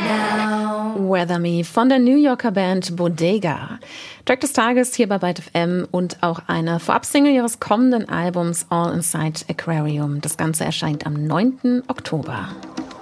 Weather Me von der New Yorker Band Bodega. Track des Tages hier bei Byte FM und auch eine Vorabsingle ihres kommenden Albums All Inside Aquarium. Das Ganze erscheint am 9. Oktober.